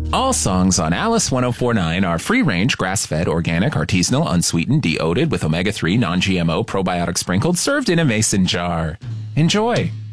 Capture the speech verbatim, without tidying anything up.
All songs on Alice ten forty-nine are free-range, grass-fed, organic, artisanal, unsweetened, de-oated with omega three, non-G M O, probiotic sprinkled, served in a mason jar. Enjoy!